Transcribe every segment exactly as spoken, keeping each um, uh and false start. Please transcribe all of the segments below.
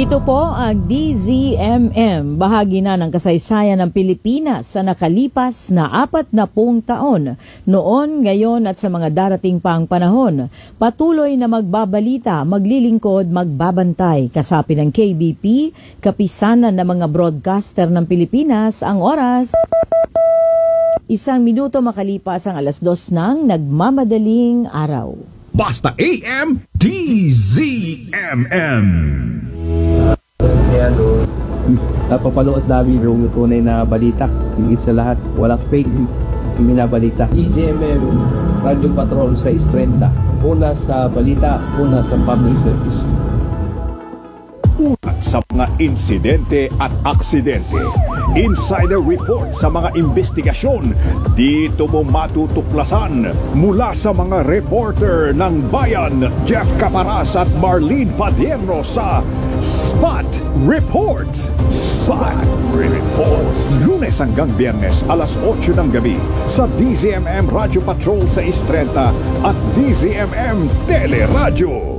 Ito po ang D Z M M, bahagi na ng kasaysayan ng Pilipinas sa nakalipas na apat na pung taon. Noon, ngayon at sa mga darating pang panahon, patuloy na magbabalita, maglilingkod, magbabantay. Kasapi ng K B P, kapisanan ng mga broadcaster ng Pilipinas, ang oras. Isang minuto makalipas ang alas dos ng nagmamadaling araw. Basta A M, D Z M M. Kaya no, napapalood namin yung tunay na balita. Higit sa lahat, walang fake yung binabalita. D Z M M, Radio Patrol sa Istrenta. Una sa balita, una sa public service. Una sa mga insidente at aksidente. Insider report sa mga investigasyon. Dito mo matutuklasan mula sa mga reporter ng Bayan, Jeff Caparas at Marlene Padierno sa Spot Report. Spot Report. Lunes hanggang Biyernes, alas otso ng gabi sa D Z M M Radio Patrol sa Istrenta at D Z M M Teleradyo.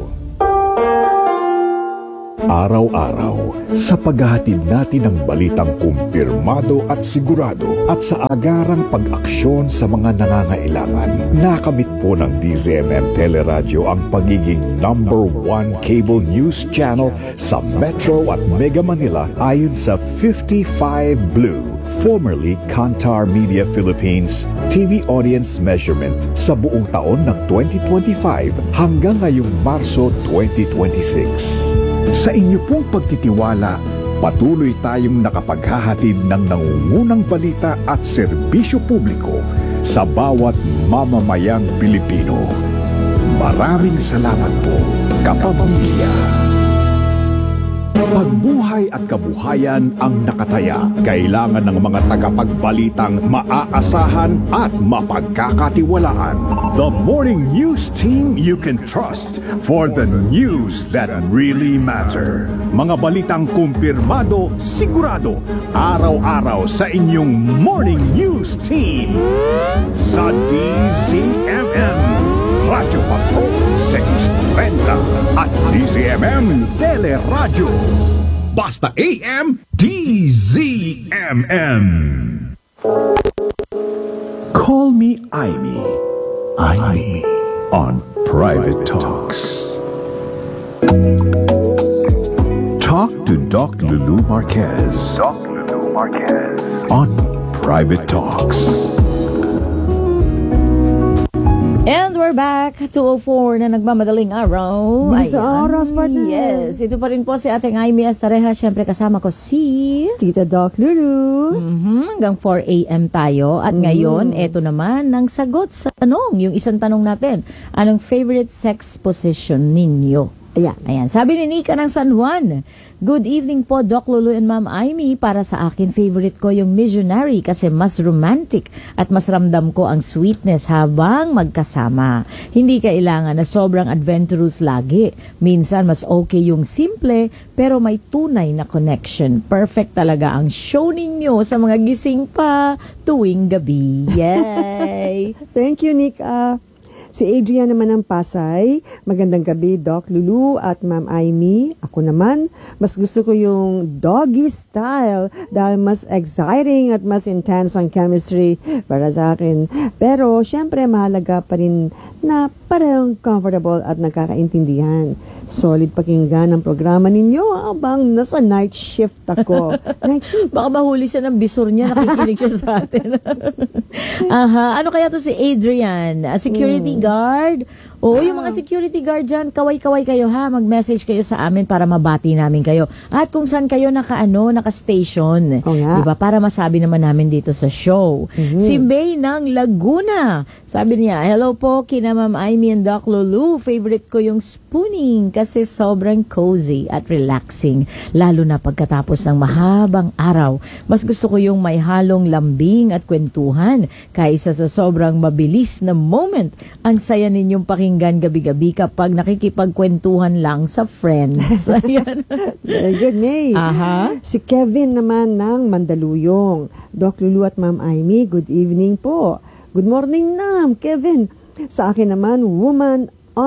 Araw-araw, sa paghahatid natin ng balitang kumpirmado at sigurado at sa agarang pag-aksyon sa mga nangangailangan, nakamit po ng D Z M M Teleradyo ang pagiging number one cable news channel sa Metro at Mega Manila ayon sa fifty-five Blue, formerly Kantar Media Philippines T V audience measurement sa buong taon ng twenty twenty-five hanggang ngayong Marso twenty twenty-six. Sa inyo pong pagtitiwala, patuloy tayong nakapaghahatid ng nangungunang balita at serbisyo publiko sa bawat mamamayang Pilipino. Maraming salamat po, kapamilya. Pagbuhay at kabuhayan ang nakataya. Kailangan ng mga tagapagbalitang maaasahan at mapagkakatiwalaan. The morning news team you can trust for the news that really matter. Mga balitang kumpirmado, sigurado, araw-araw sa inyong morning news team. Sa D Z M M, Radio Patrol sa Istrenta at D Z M M Teleradyo. Basta A M, D Z M M. Call me Aimee. Aimee on Private Talks. Talk to Doc Lulu Marquez. Doc Lulu Marquez on Private Talks. And we're back, two oh four na nagmamadaling araw. Sa oras, partner. Yes, ito pa rin po si ating Aimee Astareja. Siyempre kasama ko si Tita Doc Lulu. Mm-hmm, hanggang four a.m. tayo. At mm. ngayon, eto naman, ng sagot sa tanong. Yung isang tanong natin, anong favorite sex position ninyo? Ayan, ayan. Sabi ni Nika ng San Juan, good evening po, Doc Lulu and Ma'am Aimee. Para sa akin, favorite ko yung missionary kasi mas romantic at mas ramdam ko ang sweetness habang magkasama. Hindi kailangan na sobrang adventurous lagi. Minsan, mas okay yung simple pero may tunay na connection. Perfect talaga ang show ninyo sa mga gising pa tuwing gabi. Yay! Thank you, Nika. Si Adrian naman ng Pasay. Magandang gabi, Doc Lulu at Ma'am Aimee. Ako naman, mas gusto ko yung doggy style dahil mas exciting at mas intense ang chemistry para sa akin. Pero, syempre, mahalaga pa rin na parehong comfortable at nagkakaintindihan. Solid pakinggan ang programa ninyo habang nasa night shift ako. Night shift. Baka mahuli siya ng bisor niya, nakikinig siya sa atin. Aha, ano kaya to si Adrian? A security mm. guard? Oo, yung mga security guard dyan, kaway-kaway kayo ha, mag-message kayo sa amin para mabati namin kayo. At kung saan kayo naka-ano, naka-station. Oh, yeah. Diba? Para masabi naman namin dito sa show. Mm-hmm. Si May ng Laguna. Sabi niya, hello po, kina Ma'am Aimee and Doc Lulu. Favorite ko yung spooning kasi sobrang cozy at relaxing. Lalo na pagkatapos ng mahabang araw. Mas gusto ko yung may halong lambing at kwentuhan kaysa sa sobrang mabilis na moment. Ang saya ninyong pakinggan gabi-gabi kapag nakikipagkwentuhan lang sa friends. Ayan. Very good, May. Aha. Si Kevin naman ng Mandaluyong. Doc Lulu at Ma'am Aimee, good evening po. Good morning, Nam, Kevin. Sa akin naman, woman on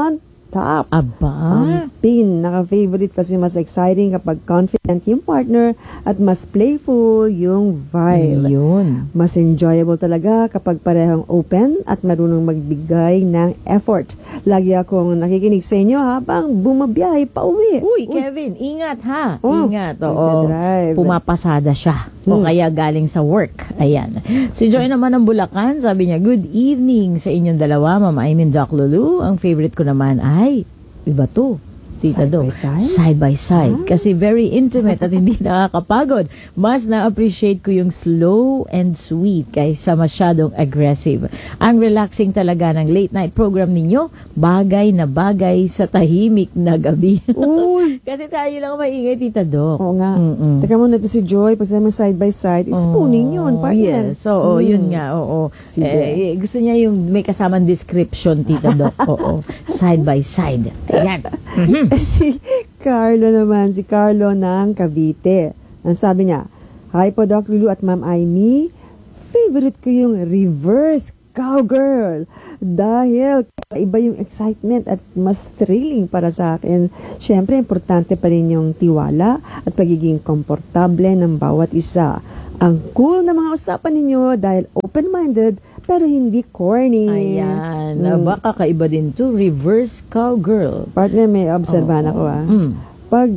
top. Aba. Ang pinaka-favorite kasi mas exciting kapag confident yung partner at mas playful yung vibe. Yun. Mas enjoyable talaga kapag parehong open at marunong magbigay ng effort. Lagi akong nakikinig sa inyo habang bumabiyahe pa uwi. Uy, Kevin, ingat ha. Oh, Ingat. Oo. nagdadrive. Pumapasada siya. O Hmm. kaya galing sa work. Ayan. Si Joy naman ng Bulacan, sabi niya, good evening sa inyong dalawa, Mama Aimin, Doc Lulu. Ang favorite ko naman ay, iba to. Tita Side Do. by side? Side by side. Ah. Kasi very intimate at hindi nakakapagod. Mas na-appreciate ko yung slow and sweet kaysa masyadong aggressive. Ang relaxing talaga ng late night program ninyo, bagay na bagay sa tahimik na gabi. Uy! Kasi tayo lang maingay, Tita Do. Oo nga. Mm-mm. Teka muna ito si Joy, pag naman side by side, is spooning yun, Oh, partner. yes. So, Mm. yun nga, oo. Sige. Eh, gusto niya yung may kasamang description, Tita Doc. Oo. Side by side. Ayan. Mhm. Eh, si Carlo naman, si Carlo ng Cavite. Ang sabi niya, hi po Doc Lulu at Ma'am Aimee. Favorite ko yung reverse cowgirl. Dahil iba yung excitement at mas thrilling para sa akin. Siyempre, importante pa rin yung tiwala at pagiging komportable ng bawat isa. Ang cool na mga usapan ninyo dahil open-minded pero hindi corny. Ayan. Mm. Aba, kakaiba din to. Reverse cowgirl. Partner, may obserbahan Oo. ako ah. Mm. Pag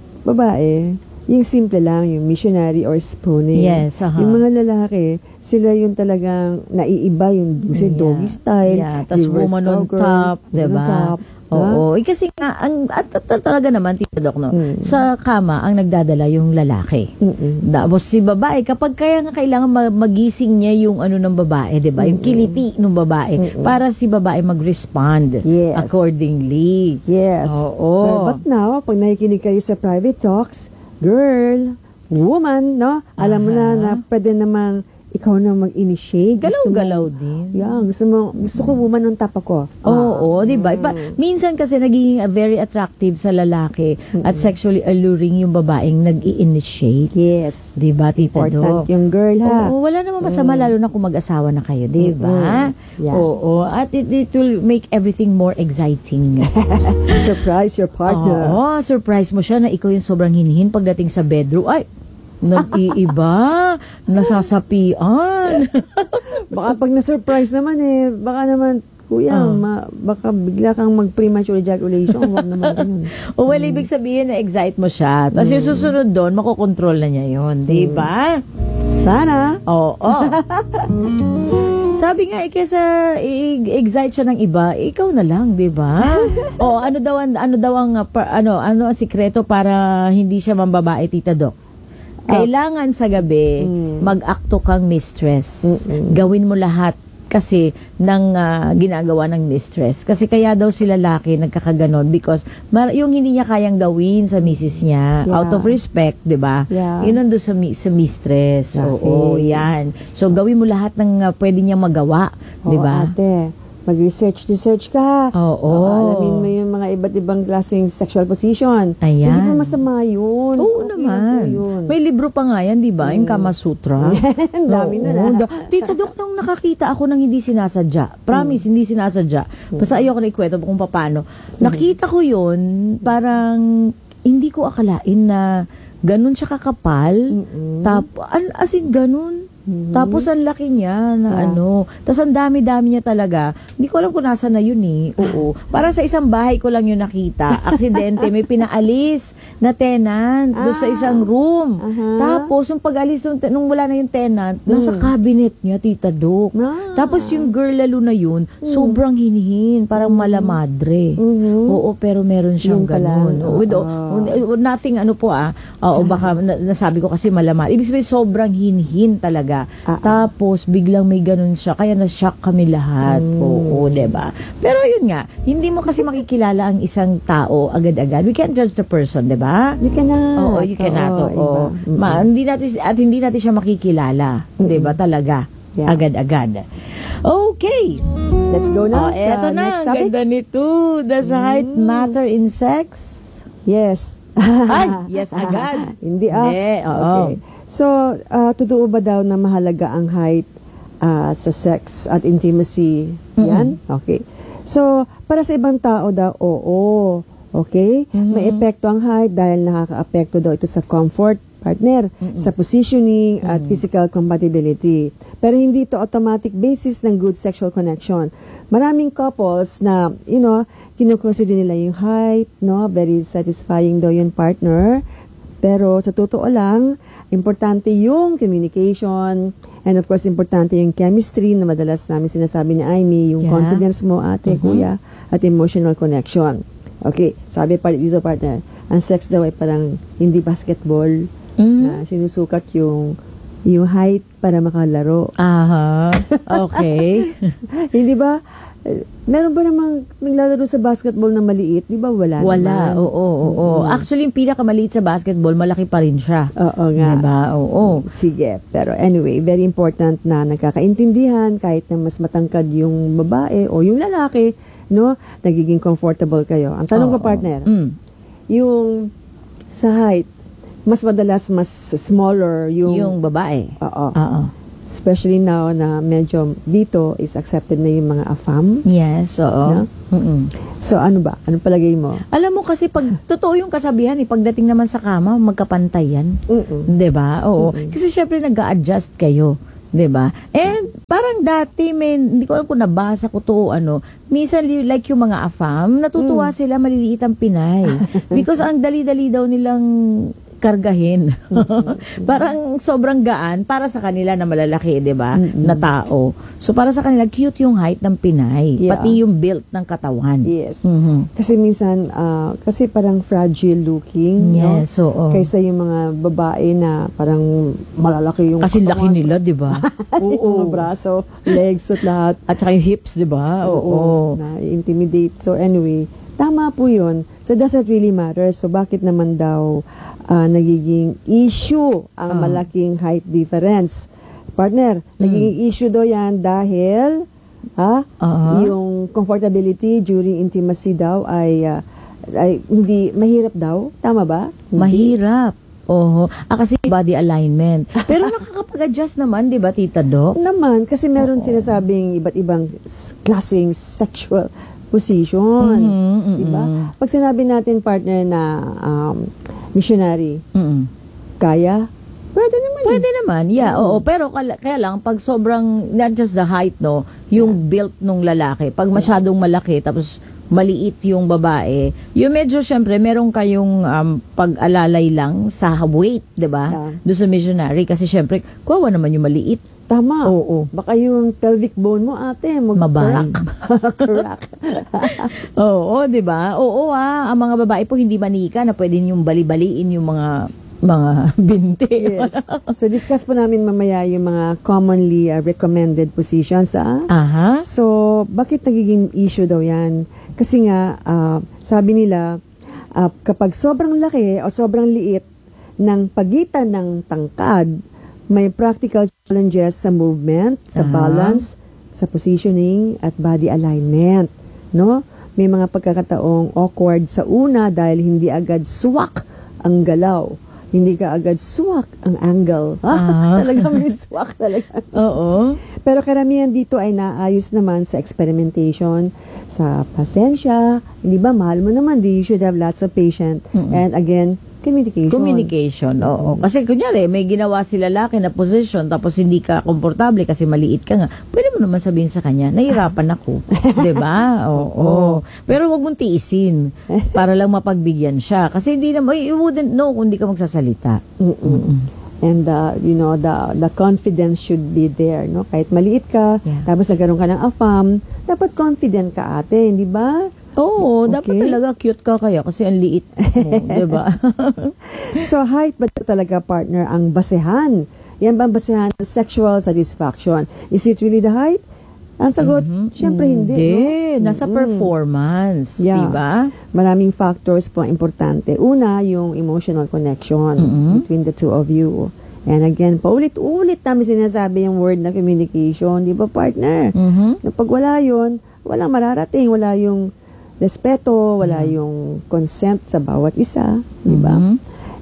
babae, yung simple lang, yung missionary or spooning. Yes, aha. Yung mga lalaki, sila yung talagang naiiba, yung kasi Yeah. doggy style. Yeah. Tapos reverse woman on cowgirl, top, woman on diba? top. Oo. Eh, kasi nga, ang, at, at, at talaga naman, Tita Doc, no? Mm. Sa kama, ang nagdadala yung lalaki. Mm-mm. Tapos si babae, kapag kaya nga kailangan ma- magising niya yung ano ng babae, 'di ba? Yung kiliti ng babae Mm-mm. para si babae mag-respond Yes. accordingly. Yes. Oo. But now, pag nakikinig kayo sa private talks, girl, woman, no? Alam mo na Aha. na pwede namang ikaw na mag-initiate. Gusto mo- Galaw-galaw din. Yeah, gusto mo, gusto ko woman on top ako. Oo, Ah. 'di ba? Iba- Minsan kasi nagiging uh, very attractive sa lalaki at sexually alluring yung babaeng nag-i-initiate. Yes. 'Di ba, Tita Important Doc? yung girl, ha? Oo, wala namang masama lalo na kung mag-asawa na kayo, 'di ba? Mm-mm. Yeah. Oo, at it, it will make everything more exciting. Surprise your partner. Oo, surprise mo siya na ikaw yung sobrang hinhin pagdating sa bedroom. Ay, nag-iiba, nasasapian. Baka pag na-surprise naman eh, baka naman, kuya, Ah. ma- baka bigla kang mag-premature ejaculation. Huwag naman ganun. O well, ibig sabihin na excite mo siya. Tapos yung susunod doon, makokontrol na niya yun. Di ba? Sana. Oo. Sabi nga, eh, kesa i-excite siya ng iba, ikaw na lang, di ba? O ano daw ang, ano daw ang, uh, pa- ano, ano ang sikreto para hindi siya mambabae, Tita Doc? Kailangan sa gabi, Mm. mag-akto kang mistress. Mm-mm. Gawin mo lahat kasi ng ah, ginagawa ng mistress. Kasi kaya daw si lalaki nagkakaganon because mar- yung hindi niya kayang gawin sa misis niya, Yeah. out of respect, di ba? Yeah. Yun nandun sa, mi- sa mistress. Right. Oo, yan. So, gawin mo lahat ng ah, pwede niyang magawa, di Oo, ba? ate. Mag-research, research ka. Oo. alamin mo yung mga iba't ibang klaseng sexual position. Ayan. Hindi mo masama yun. Oo Okay naman. lang po yun. May libro pa nga yan, di ba? Yung Kama Sutra. Ang dami Oo. na na. Da- Tita Dok, nung nakakita ako ng hindi sinasadya, promise, hindi sinasadya. Basta ayoko na ikwento kung paano. Nakita ko yun, parang hindi ko akalain na ganun siya kakapal. Mm-mm. Tap, an, as in, ganun. Mhm. Tapos ang laki niya na Yeah. ano. Tapos ang dami-dami niya talaga. Hindi ko alam kung nasa na yun eh. Oo. Parang sa isang bahay ko lang yun nakita. Aksidente, may pinaalis na tenant doon sa Ah. isang room. Aha. Tapos yung pag-alis nung, nung wala na yung tenant, nasa Mm. cabinet niya, Tita Doc. Ah. Tapos yung girl lalo na yun, sobrang hinihin. Parang malamadre. Mhm. Oo, pero meron siyang Yun pa lang. ganun. Oo, with, Oo. nothing ano po ah. Oo, baka na, nasabi ko kasi malamad. Ibig sabihin, sobrang hinhin talaga. Ah, ah. Tapos, biglang may ganun siya. Kaya na-shock kami lahat. Mm. Oo, diba? Pero yun nga, hindi mo kasi makikilala ang isang tao agad-agad. We can't judge the person, diba? You cannot. Oo, you cannot. Oo, Oo. iba. Mm-mm. Ma, hindi natin, at hindi natin siya makikilala. Mm-mm. Diba? Talaga. Yeah. Agad-agad. Okay. Let's go Oh, na sa eto na. next Ang topic. ganda nito. Does height Mm. matter in sex? Yes. Ay, yes agad. Hindi ah. Hindi, oo. Okay. So, uh, totoo ba daw na mahalaga ang height ah, sa sex at intimacy? Mm-mm. Yan? Okay. So, para sa ibang tao daw, oo. Okay? Mhm. May epekto ang height dahil nakaka-apekto daw ito sa comfort, partner, sa positioning at physical compatibility. Pero hindi ito automatic basis ng good sexual connection. Maraming couples na, you know, kinukonsider nila yung height, no? Very satisfying daw yung partner. Pero sa totoo lang, importante yung communication and of course, importante yung chemistry na madalas namin sinasabi ni Amy, yung Yeah. confidence mo, ate, Mhm. kuya, at emotional connection. Okay, sabi pa dito, partner, ang sex daw ay parang hindi basketball, Mhm. na sinusukat yung yung height para makalaro. Aha. Okay. Hindi ba? Eh, Meron ba namang naglalaro sa basketball na maliit? Di ba wala Wala. naman? Oo, oo, oo. Mm. Actually, yung pinakamaliit sa basketball, malaki pa rin siya. Oo nga. Diba? Oo. Sige. Pero anyway, very important na nagkakaintindihan kahit na mas matangkad yung babae o yung lalaki, no? Nagiging comfortable kayo. Ang tanong ko, Oo. partner, Mm. yung sa height, mas madalas mas smaller yung... Yung babae. Oo. Oo. Especially now na medyo dito is accepted na yung mga A F A M. Yes, oo. No? Mm-mm. So ano ba? Ano palagay mo? Alam mo kasi pag totoo yung kasabihan, eh, pagdating naman sa kama, magkapantay yan. Mm-mm. 'Di ba? Oo. Mm-mm. Kasi syempre nag-a-adjust kayo, 'di ba? And parang dati may hindi ko alam kung nabasa ko to o ano, minsan li- like yung mga A F A M, natutuwa Mm. sila maliliit ang Pinay. Because ang dali-dali daw nilang kargahin. Parang sobrang gaan para sa kanila na malalaki, 'di ba? Mm-mm. Na tao. So para sa kanila cute yung height ng Pinay, Yeah. pati yung build ng katawan. Yes. Mhm. Kasi minsan, ah, kasi parang fragile looking, Yes, no? oo. Kaysa yung mga babae na parang malalaki yung Kasi laki katawan. nila, 'di ba? Yung mga braso, legs at lahat. At saka yung hips, 'di ba? Oo. Na-intimidate. So anyway, tama po yun. So does it really matter? So bakit naman daw ah, nagiging issue ang Ah. malaking height difference? Partner, nagiging issue daw yan dahil ha, Ah. yung comfortability during intimacy daw ay, ah, ay hindi mahirap daw. Tama ba? Hindi? Mahirap. Oo. Ah, kasi body alignment. Pero nakakapag-adjust naman, 'di ba, Tita Doc? Naman, kasi meron sinasabing iba't ibang s- klaseng sexual position. Mhm, mhm. Diba? Pag sinabi natin, partner, na um, missionary, Mm-mm. kaya? Pwede naman. Pwede naman, yeah, oo. Pero kala- kaya lang, pag sobrang, not just the height, no, yung built nung lalaki, pag masyadong malaki, tapos maliit yung babae, yung medyo, syempre, meron kayong um, pag-alalay lang sa weight, di ba? Yeah. Doon sa missionary, kasi syempre, kuwawa naman yung maliit. Tama. Oo. Baka yung pelvic bone mo, ate, Mabay. mag-crack. Crack. Oo, 'di ba? Oo ah, ang mga babae po hindi manika na pwede niyong bali-baliin yung mga mga binti. Yes. So, discuss po namin mamaya yung mga commonly uh, recommended positions. Ah? Aha. So, bakit nagiging issue daw yan? Kasi nga, ah, sabi nila, ah, kapag sobrang laki o sobrang liit ng pagitan ng tangkad, may practical challenges sa movement, sa Aha. balance, sa positioning, at body alignment. No? May mga pagkakataong awkward sa una dahil hindi agad swak ang galaw. Hindi ka agad swak ang angle. Ah. Talaga may swak talaga. Oo. Pero karamihan dito ay naayos naman sa experimentation, sa pasensya. Hindi ba, mahal mo naman, you should have lots of patience. Mm-mm. And again, communication. Communication, oo. Kasi kunyari, may ginawa si lalaki na position tapos hindi ka komportable kasi maliit ka nga. Pwede mo naman sabihin sa kanya, nahirapan ako. 'Di ba? Oo. Pero wag mong tiisin para lang mapagbigyan siya. Kasi hindi naman, you wouldn't know kung hindi ka magsasalita. Mm-mm. And uh, you know, the the confidence should be there, no? Kahit maliit ka, Yeah. tapos nagkaroon ka ng A F A M, dapat confident ka, ate, hindi ba? Oo, Okay. dapat talaga cute ka kaya kasi ang liit mo, 'di ba? So, height ba talaga, partner, ang basehan? Yan ba ang basehan ng sexual satisfaction? Is it really the height? Ang sagot, Mhm. syempre hindi. Hindi, no? nasa Mm-mm. performance, Yeah. 'di ba? Maraming factors po ang importante. Una, yung emotional connection Mhm. between the two of you. And again, paulit-ulit namin sinasabi yung word na communication, di ba, partner? Mhm. Na pag wala yun, walang mararating, wala yung respeto, wala yung consent sa bawat isa, di ba? Mhm.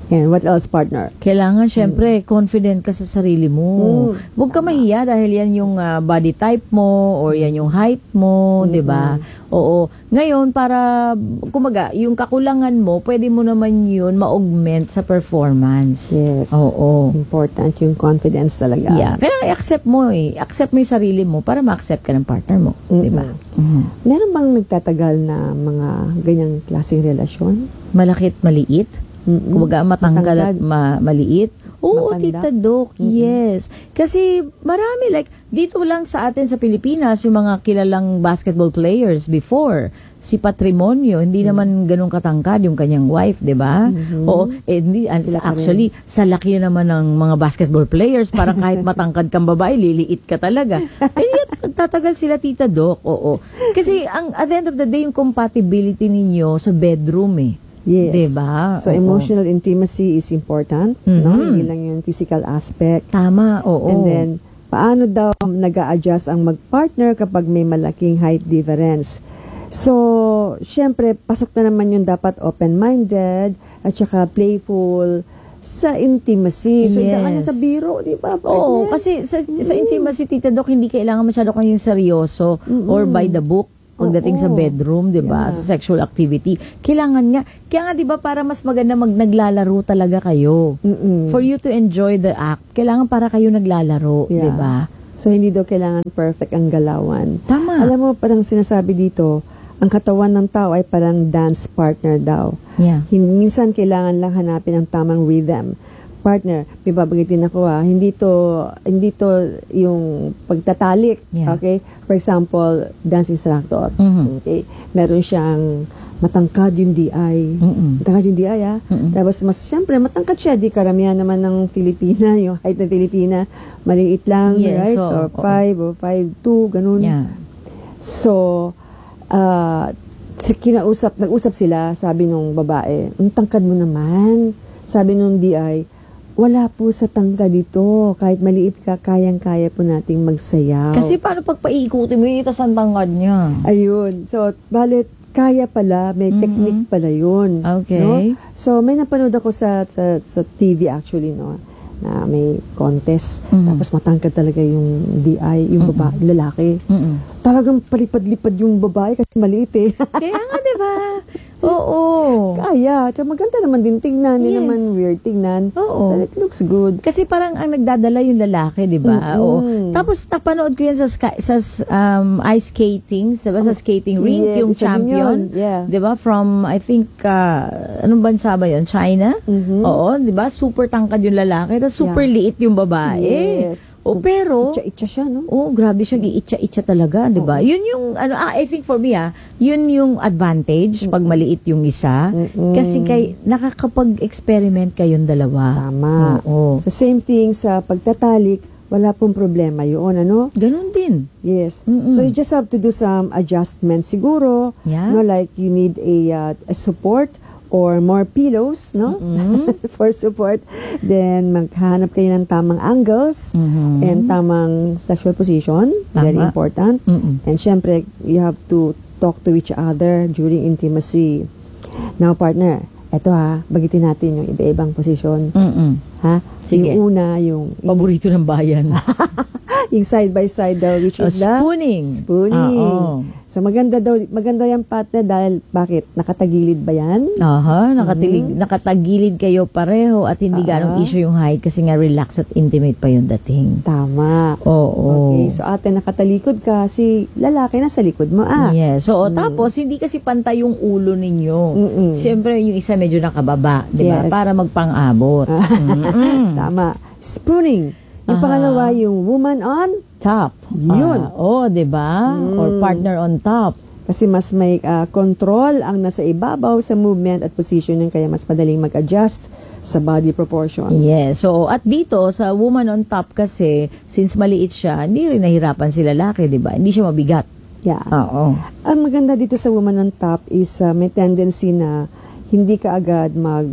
And what else, partner? Kailangan, syempre, confident ka sa sarili mo. Mm. Huwag ka mahiya dahil yan yung ah, body type mo or yan yung height mo, di ba? Oo. Ngayon, para, kumaga, yung kakulangan mo, pwede mo naman yun ma-augment sa performance. Yes. Oo. Important yung confidence talaga. Yeah. Kaya i-accept mo eh. Accept mo yung sarili mo para ma-accept ka ng partner mo. Di ba? Mhm. Meron bang nagtatagal na mga ganyang klaseng relasyon? Malakit, maliit. Mm-mm. Kumbaga, matangkad at ma- maliit. Oo, Mapanda. Tita Doc, yes. Kasi marami, like, dito lang sa atin sa Pilipinas, yung mga kilalang basketball players before, si Patrimonio, hindi naman ganun katangkad yung kanyang wife, di ba? Oo, eh, hindi, an- Sila pa rin. actually, sa laki naman ng mga basketball players, parang kahit matangkad kang babae, liliit ka talaga. Eh, yet, tatagal sila, Tita Doc, oo. Kasi, ang, at the end of the day, yung compatibility ninyo sa bedroom, eh. Yes. Diba? So, Oo. emotional intimacy is important. Mhm. No? Hindi lang yung physical aspect. Tama, oo. And then, paano daw nag-a-adjust ang mag-partner kapag may malaking height difference? So, syempre, pasok na naman yung dapat open-minded at saka playful sa intimacy. So, Yes. daan yung sa biro, di ba? Oo, partner? kasi sa, sa intimacy, Tita Doc, hindi kailangan masyado kayong seryoso or by the book pagdating sa Oo. bedroom, 'di ba? Yeah. Sa sexual activity. Kailangan nga, kaya nga 'di ba para mas maganda mag naglalaro talaga kayo. Mm-mm. For you to enjoy the act, kailangan para kayo naglalaro, Yeah. 'di ba? So, hindi daw kailangan perfect ang galawan. Tama. Alam mo, parang sinasabi dito, ang katawan ng tao ay parang dance partner daw. Yeah. Hin- Minsan kailangan lang hanapin ang tamang rhythm. Partner, may babagitin ako ah, hindi to, hindi to yung pagtatalik. Yeah. Okay? For example, dance instructor. Mhm. Okay? Meron siyang matangkad yung D I. Mm-mm. Matangkad yung D I ah. Mm-mm. Tapos mas, syempre, matangkad siya. Di karamihan naman ng Filipina, yung height ng Filipina, maliit lang, Yes, right? oo, Or oo. five or five two, ganun. Yeah. So, ah, si kinausap, nag-usap sila, sabi nung babae, ang tangkad mo naman. Sabi nung D I, wala po sa tangkad dito. Kahit maliit ka, kayang-kaya po nating magsayaw. Kasi paano pag paikutin mo, ito sa tangkad niya. Ayun. So, balit, kaya pala, may Mhm. technique pala yun. Okay. No? So, may napanood ako sa, sa, sa T V actually, no? Na may contest. Mhm. Tapos matangkad talaga yung D I, yung baba, lalaki. Mm-mm. Talagang palipad-lipad yung babae kasi maliit eh. Kaya nga, 'di ba? Oo. Kaya. At maganda naman din tingnan. Hindi Yes. naman weird tingnan. Oo. But it looks good. Kasi parang ang nagdadala yung lalaki, di ba? Mm-mm. Oo. Tapos napanood ko yan sa sky, sa um, ice skating, diba? Sa skating rink, Yes, yung isa din champion. yun. Yeah. Di ba? From, I think, uh, anong bansa ba yun? China? Mhm. Oo, di ba? Super tangkad yung lalaki, tapos super Yeah. liit yung babae. Yes. O, pero, Itcha-itcha siya, no? oh, grabe siyang iitsa-itsa talaga, di ba? Yun yung, ano, ah, I think for me, ah, yun yung advantage pag maliit yung isa. Mm-mm. Kasi kay, nakakapag-experiment kayong dalawa. Tama. Oo. So, same thing sa pagtatalik, wala pong problema yun, ano? Ganun din. Yes. Mm-mm. So, you just have to do some adjustments siguro. Yeah. No, like, you need a, uh, a support or more pillows, no? Mm-mm. For support. Then, maghanap kayo ng tamang angles Mhm. and tamang sexual position. Very Tama. important. Mm-mm. And syempre, you have to talk to each other during intimacy. Now, partner, eto ha, bagitin natin yung iba-ibang posisyon. Mm-mm. Ha? Sige. Yung una, yung, Paborito ng bayan. yung side by side daw, which Oh, is the spooning. spooning. Oo. So, maganda daw, maganda yung partner dahil, bakit? Nakatagilid ba yan? Aha, nakatilig, nakatagilid kayo pareho at hindi Ah. ganong issue yung height kasi nga relax at intimate pa yung dating. Tama. Oo. Okay, so ate nakatalikod ka, si lalaki nasa likod mo. Ah, Yes. So, tapos, hindi kasi pantay yung ulo ninyo. Mm-mm. Siyempre, yung isa medyo nakababa, di ba? Yes. Para magpang-abot. Mm-mm. tama. Spooning. Yung Aha. pangalawa, yung woman on, Top. Yun. Ah, oh, di ba? Mm. Or partner on top. kasi mas may ah, control ang nasa ibabaw sa movement at positioning, kaya mas madaling mag-adjust sa body proportions. Yes. So, at dito, sa woman on top kasi, since maliit siya, hindi rin nahirapan si lalaki, di ba? Hindi siya mabigat. Yeah. Oo. Ang maganda dito sa woman on top is ah, may tendency na hindi ka agad mag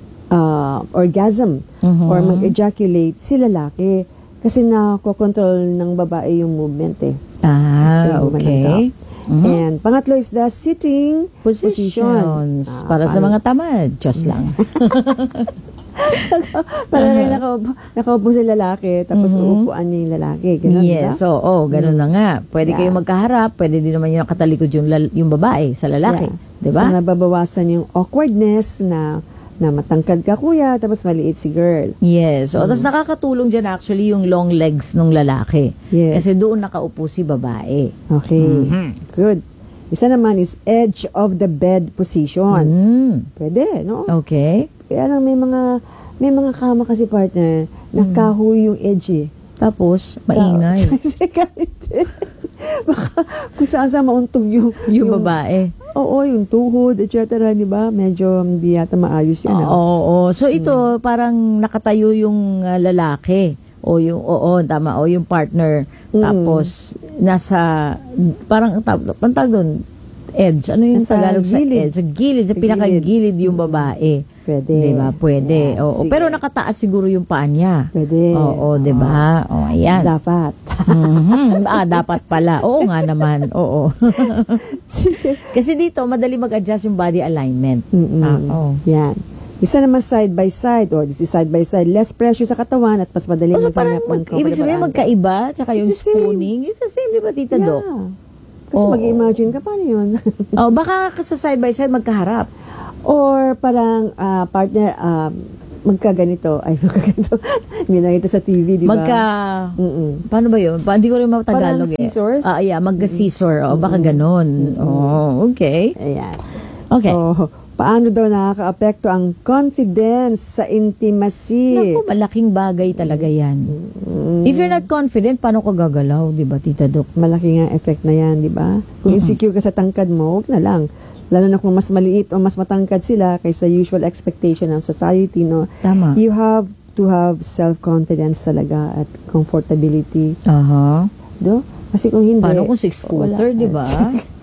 ah, orgasm Mhm. or mag-ejaculate si lalaki kasi nakokontrol ng babae yung movement eh. Ah, woman on okay. top. Mhm. And pangatlo is the sitting Positions. position. Ah, para sa paano- mga tamad. Just lang. Parang uh-huh. nakaupo, nakaupo si lalaki, tapos mm-hmm. uupuan niya yung lalaki. Ganun, yes, so, oh, ganun mm-hmm. na nga. Pwede yeah. kayong magkaharap, pwede din naman yung katalikod yung, lal- yung babae sa lalaki. Yeah. Diba? So, nababawasan yung awkwardness na na matangkad ka kuya, tapos maliit si girl. Yes. So, mm. tapos nakakatulong dyan actually yung long legs ng lalaki. Yes. Kasi doon nakaupo si babae. Okay. Mm-hmm. Good. Isa naman is edge of the bed position. Mm. Pwede, no? Okay. Kaya lang may mga may mga kama kasi partner, nakahoy yung edge eh. Tapos, maingay. Baka kung saan saan mauntog yung, yung, yung babae. Oo, yung tuhod, et cetera, di ba? Medyo hindi yata maayos yan. Oo, oo. So ito, hmm. parang nakatayo yung uh, lalaki. O yung, oo, tama. O yung partner. Hmm. Tapos, nasa, parang, pantag doon, edge. Ano yung nasa Tagalog sa gilid. edge? Sa gilid. Sa, sa pinakagilid yung babae. Pwede. Diba? Pwede. Yeah, oo. Pero nakataas siguro yung paa niya. Pwede. Oo, diba? O, ayan. Dapat. mm-hmm. Ah, dapat pala. Oo nga naman. Oo. Kasi dito, madali mag-adjust yung body alignment. Ah, oh. Yan. Isa naman side by side, or this is side by side, less pressure sa katawan at mas madali so, maghanap ng mag, ibig sabihin magkaiba, tsaka yung it's spooning, it's the same, di ba, Tita yeah. Doc? Kasi oh. mag-imagine ka, paano yun? oh, baka sa side by side magkaharap. Or parang uh, partner, um, magkaganito, ay magkaganito, hindi na ito sa T V, di ba? Magka, Mm-mm. paano ba yun? Pa, hindi ko rin matagalog eh. Parang scissors? Ah, yeah, magka-scissor, o, baka ganon. Mm-hmm. Oh, okay. Ayan. Okay. So, paano daw nakaka-apekto ang confidence sa intimacy? Naku, malaking bagay talaga yan. Mm-hmm. If you're not confident, paano ka gagalaw, di ba, Tita Doc? Malaki nga effect na yan, di ba? Kung mm-hmm. insecure ka sa tangkad mo, huwag na lang. Lalo na kung mas maliit o mas matangkad sila kaysa usual expectation ng society, no? Tama. You have to have self-confidence talaga at comfortability. Aha. Uh-huh. Do? Kasi kung hindi... Paano kung six-footer, di ba?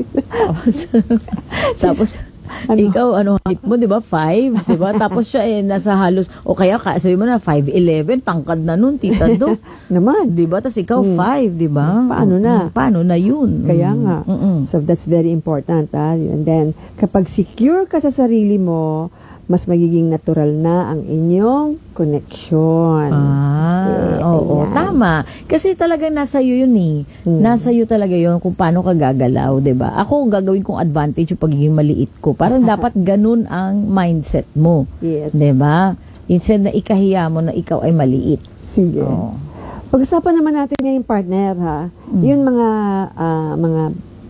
Tapos, ano? Ikaw, ano, height mo, di ba? Five, di ba? Tapos siya, eh, nasa halos, o kaya, sabi mo na, five eleven, tangkad na nun, Tita Do. Naman. Di ba? Tapos ikaw, mm. five, di ba? Paano na? Mm, paano na yun? Kaya nga. Mm-mm. So, that's very important, ha? And then, kapag secure ka sa sarili mo, mas magiging natural na ang inyong connection. Ah, eh, oo, ayan. Tama. Kasi talagang nasa iyo yun eh. Hmm. Nasa iyo talaga yun kung paano ka gagalaw, 'di ba? Ako gagawin kong advantage yung pagiging maliit ko. Parang dapat ganun ang mindset mo. Yes. 'Di ba? Instead na ikahiya mo na ikaw ay maliit. Sige. Oh. Pag-usapan naman natin ngayong partner, ha? Hmm. Yung mga uh, mga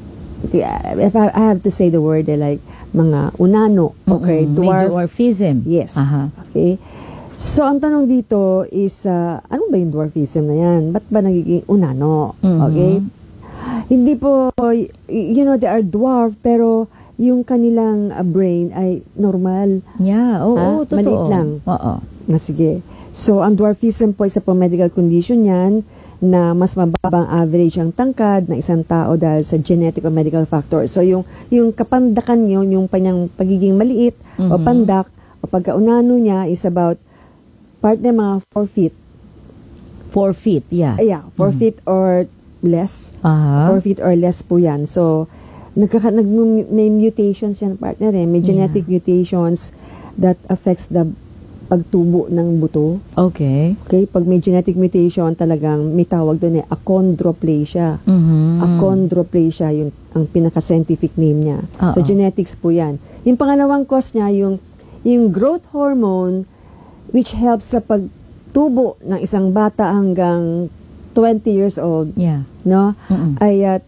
if I have to say the word, eh, like mga unano, okay, mm-hmm. dwarf. Dwarfism. Yes. Aha. Okay. So, ang tanong dito is, uh, ano ba yung dwarfism na yan? Ba't ba nagiging unano? Mm-hmm. Okay? Hindi po, you know, they are dwarf, pero yung kanilang uh, brain ay normal. Yeah, oo, ha? oo, totoo. Maliit lang. Oo. Na sige. So, ang dwarfism po, isa po medical condition yan, na mas mababang average ang tangkad ng isang tao dahil sa genetic o medical factor. So, yung, yung kapandakan yun, yung panyang pagiging maliit mm-hmm. o pandak, o pagkaunano niya is about partner mga four feet. four feet, yeah. Yeah, four mm-hmm. feet or less. Uh-huh. four feet or less po yan. So, nagkaka, nag, may mutations yan, partner eh. May genetic yeah. mutations that affects the pagtubo ng buto. Okay. Okay, pag may genetic mutation, talagang may tawag doon eh, achondroplasia. Mm-hmm. Achondroplasia, yung ang pinaka-scientific name niya. Uh-oh. So, genetics po yan. Yung pangalawang cause niya, yung, yung growth hormone, which helps sa pagtubo ng isang bata hanggang twenty years old. Yeah. No? Mm-mm. Ay at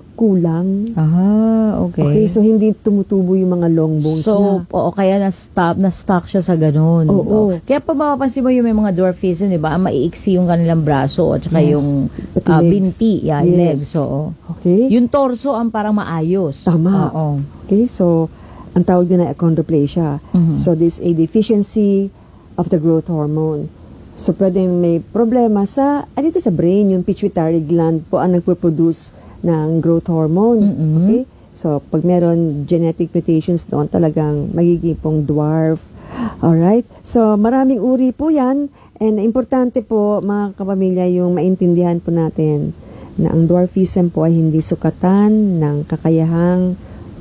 kulang. Aha, okay. Okay, so hindi tumutubo yung mga long bones so, na. oo, kaya na-stop, na-stuck siya sa ganun. Oo. oo. Kaya pa mapapansin mo yung may mga dwarfism, di ba? Ang maiiksi yung kanilang braso at saka yes. yung uh, binti, yeah, yes. legs. So, okay. Yung torso ang parang maayos. Tama. Oo. Okay, so, ang tawag yun ay achondroplasia. Mm-hmm. So, this is a deficiency of the growth hormone. So, pwedeng may problema sa, ano ito sa brain, yung pituitary gland po ang nagpo-produce ng growth hormone. Mm-hmm. Okay? So, pag meron genetic mutations doon, talagang magiging pong dwarf. Alright? So, maraming uri po yan. And importante po, mga kapamilya, yung maintindihan po natin na ang dwarfism po ay hindi sukatan ng kakayahang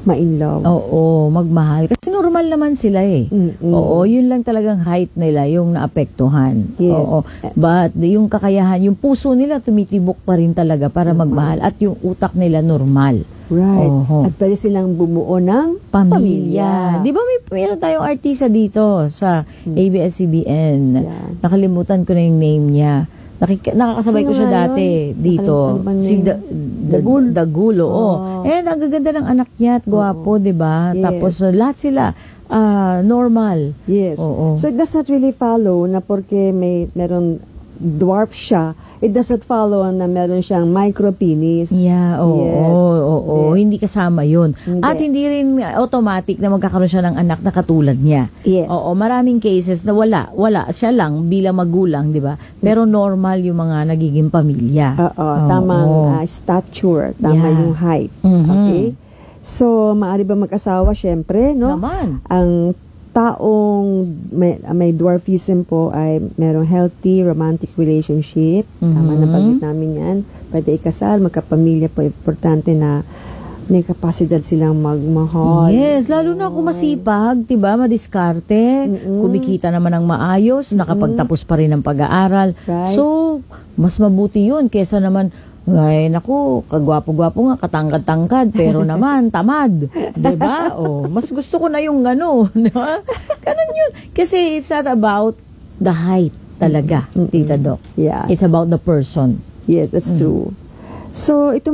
ma-in love. Oo, magmahal. Kasi normal naman sila eh. Mm-mm. Oo, yun lang talagang height nila, yung naapektuhan. Yes. Oo. But yung kakayahan, yung puso nila tumitibok pa rin talaga para magmahal. At yung utak nila normal. Right. Oho. At pwede silang bumuo ng Pamilya. Di ba may meron tayong artista dito sa A B S C B N? Yeah. Nakalimutan ko na yung name niya. Nakik- nakakasabay Sino ko siya nga dati yun? dito. Nakalimutan ba Si name? da- Dagul. Dagulo. Oh. Oh. Eh, ang gaganda ng anak niya at gwapo, di ba? Yes. Tapos uh, lahat sila ah, normal. Yes. Oo. So it does not really follow na porque may meron dwarf siya, it does not follow na meron siyang micro penis. Yeah, oo, Yes. oo, oo, Hindi. hindi kasama yun. Hindi. At hindi rin automatic na magkakaroon siya ng anak na katulad niya. Yes. Oo, maraming cases na wala, wala siya lang bilang magulang, di ba? Pero normal yung mga nagiging pamilya. Oo, Oo. tamang ah, stature, tama Yeah. yung height. Mhm. Okay? So, maaari ba mag-asawa? Syempre, no? Naman. Ang taong may, may dwarfism po ay merong healthy romantic relationship. Tama Mhm. na banggit namin yan. Pwede ikasal, magkapamilya po. Importante na may kapasidad silang magmahal. Yes, lalo na kung masipag, 'di ba? Madiskarte, Mm-mm. kumikita naman ng maayos, nakapagtapos pa rin ng pag-aaral. Right. So, mas mabuti 'yun kaysa naman ay, naku, kagwapo-gwapo nga, katangkad-tangkad, pero naman, tamad. 'Di ba? Oh, mas gusto ko na yung gano, 'di ba? Ganun 'yun. Kasi it's not about the height talaga, Tita Doc. Yeah. It's about the person. Yes, that's true. So, ito